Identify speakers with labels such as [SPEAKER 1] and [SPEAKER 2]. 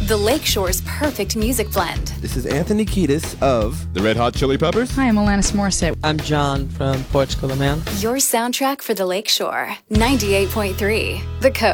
[SPEAKER 1] the Lakeshore's perfect music blend.
[SPEAKER 2] This is Anthony Kiedis of
[SPEAKER 3] The Red Hot Chili Peppers.
[SPEAKER 4] Hi, I'm Alanis Morissette.
[SPEAKER 5] I'm John from Portugal, the Man.
[SPEAKER 1] Your soundtrack for the Lakeshore. 98.3 The Coast.